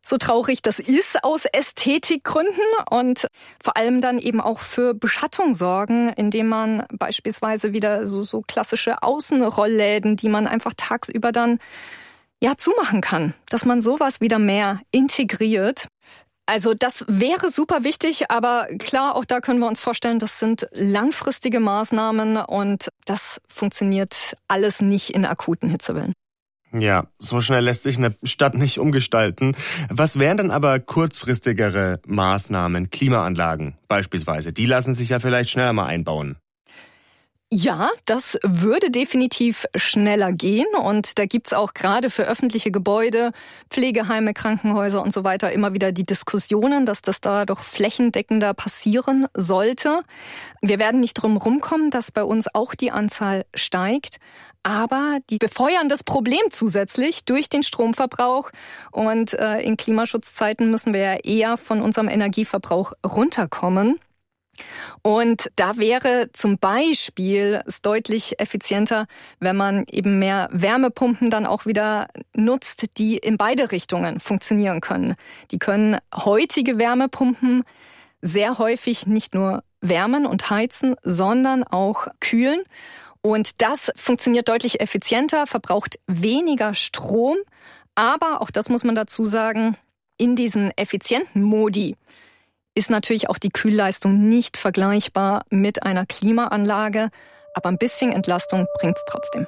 So traurig das ist aus Ästhetikgründen und vor allem dann eben auch für Beschattung sorgen, indem man beispielsweise wieder so klassische Außenrollläden, die man einfach tagsüber dann zumachen kann, dass man sowas wieder mehr integriert. Also das wäre super wichtig, aber klar, auch da können wir uns vorstellen, das sind langfristige Maßnahmen und das funktioniert alles nicht in akuten Hitzewellen. Ja, so schnell lässt sich eine Stadt nicht umgestalten. Was wären denn aber kurzfristigere Maßnahmen, Klimaanlagen beispielsweise? Die lassen sich ja vielleicht schneller mal einbauen. Ja, das würde definitiv schneller gehen und da gibt's auch gerade für öffentliche Gebäude, Pflegeheime, Krankenhäuser und so weiter immer wieder die Diskussionen, dass das da doch flächendeckender passieren sollte. Wir werden nicht drum rumkommen, dass bei uns auch die Anzahl steigt. Aber die befeuern das Problem zusätzlich durch den Stromverbrauch. Und in Klimaschutzzeiten müssen wir ja eher von unserem Energieverbrauch runterkommen. Und da wäre zum Beispiel es deutlich effizienter, wenn man eben mehr Wärmepumpen dann auch wieder nutzt, die in beide Richtungen funktionieren können. Die können heutige Wärmepumpen sehr häufig nicht nur wärmen und heizen, sondern auch kühlen. Und das funktioniert deutlich effizienter, verbraucht weniger Strom. Aber, auch das muss man dazu sagen, in diesen effizienten Modi ist natürlich auch die Kühlleistung nicht vergleichbar mit einer Klimaanlage. Aber ein bisschen Entlastung bringt's trotzdem.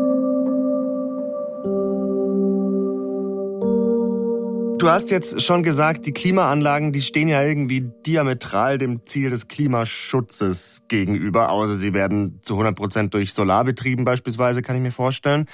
Du hast jetzt schon gesagt, die Klimaanlagen, die stehen ja irgendwie diametral dem Ziel des Klimaschutzes gegenüber, außer sie werden zu 100% durch Solar betrieben beispielsweise, kann ich mir vorstellen.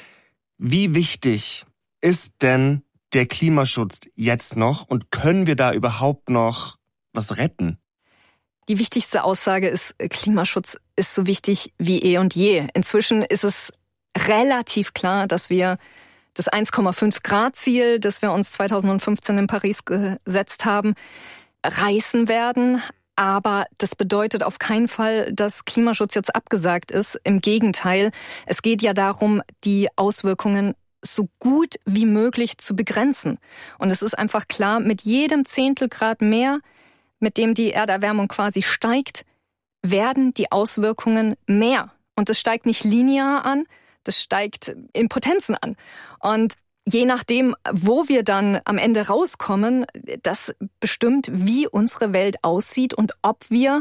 Wie wichtig ist denn der Klimaschutz jetzt noch und können wir da überhaupt noch was retten? Die wichtigste Aussage ist, Klimaschutz ist so wichtig wie eh und je. Inzwischen ist es relativ klar, dass wir das 1,5 Grad Ziel, das wir uns 2015 in Paris gesetzt haben, reißen werden. Aber das bedeutet auf keinen Fall, dass Klimaschutz jetzt abgesagt ist. Im Gegenteil, es geht ja darum, die Auswirkungen so gut wie möglich zu begrenzen. Und es ist einfach klar, mit jedem Zehntelgrad mehr, mit dem die Erderwärmung quasi steigt, werden die Auswirkungen mehr. Und es steigt nicht linear an, das steigt in Potenzen an. Und je nachdem, wo wir dann am Ende rauskommen, das bestimmt, wie unsere Welt aussieht und ob wir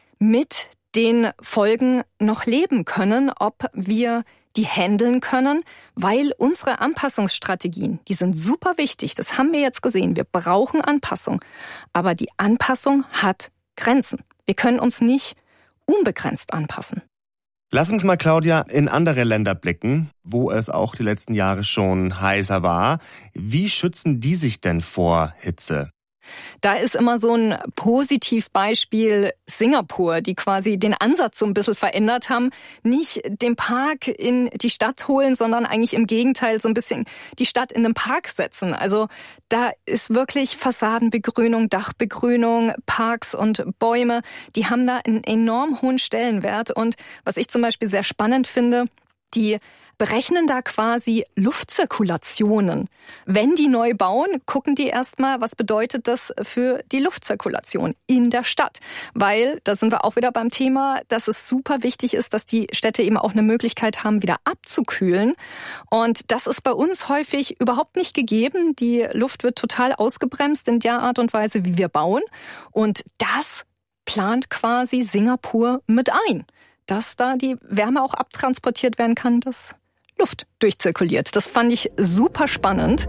mit den Folgen noch leben können, ob wir die handeln können, weil unsere Anpassungsstrategien, die sind super wichtig. Das haben wir jetzt gesehen. Wir brauchen Anpassung. Aber die Anpassung hat Grenzen. Wir können uns nicht unbegrenzt anpassen. Lass uns mal, Claudia, in andere Länder blicken, wo es auch die letzten Jahre schon heißer war. Wie schützen die sich denn vor Hitze? Da ist immer so ein Positivbeispiel Singapur, die quasi den Ansatz so ein bisschen verändert haben. Nicht den Park in die Stadt holen, sondern eigentlich im Gegenteil so ein bisschen die Stadt in den Park setzen. Also da ist wirklich Fassadenbegrünung, Dachbegrünung, Parks und Bäume, die haben da einen enorm hohen Stellenwert. Und was ich zum Beispiel sehr spannend finde, die berechnen da quasi Luftzirkulationen. Wenn die neu bauen, gucken die erstmal, was bedeutet das für die Luftzirkulation in der Stadt. Weil, da sind wir auch wieder beim Thema, dass es super wichtig ist, dass die Städte eben auch eine Möglichkeit haben, wieder abzukühlen. Und das ist bei uns häufig überhaupt nicht gegeben. Die Luft wird total ausgebremst in der Art und Weise, wie wir bauen. Und das plant quasi Singapur mit ein, dass da die Wärme auch abtransportiert werden kann, dass Luft durchzirkuliert. Das fand ich super spannend.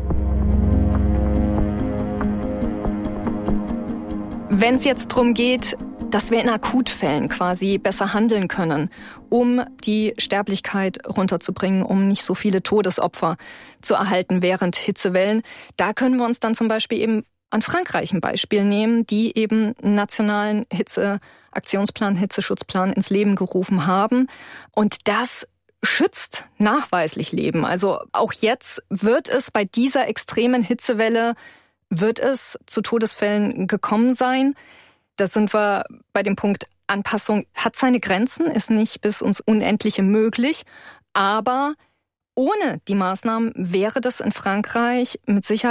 Wenn es jetzt darum geht, dass wir in Akutfällen quasi besser handeln können, um die Sterblichkeit runterzubringen, um nicht so viele Todesopfer zu erhalten während Hitzewellen, da können wir uns dann zum Beispiel eben an Frankreich ein Beispiel nehmen, die eben einen nationalen Hitzeaktionsplan, Hitzeschutzplan ins Leben gerufen haben. Und das schützt nachweislich Leben. Also auch jetzt wird es bei dieser extremen Hitzewelle, wird es zu Todesfällen gekommen sein. Da sind wir bei dem Punkt, Anpassung hat seine Grenzen, ist nicht bis ins Unendliche möglich. Aber ohne die Maßnahmen wäre das in Frankreich mit Sicherheit